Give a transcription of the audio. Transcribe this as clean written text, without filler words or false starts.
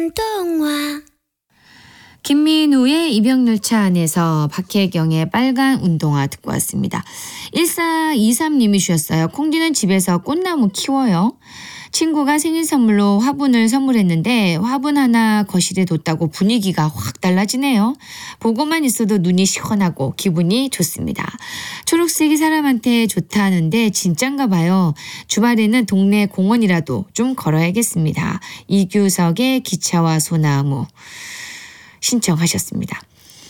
운동화. 김민우의 이병열차 안에서 박혜경의 빨간 운동화 듣고 왔습니다. 1423님이 주셨어요. 콩디는 집에서 꽃나무 키워요. 친구가 생일 선물로 화분을 선물했는데 화분 하나 거실에 뒀다고 분위기가 확 달라지네요. 보고만 있어도 눈이 시원하고 기분이 좋습니다. 초록색이 사람한테 좋다는데 진짠가 봐요. 주말에는 동네 공원이라도 좀 걸어야겠습니다. 이규석의 기차와 소나무 신청하셨습니다.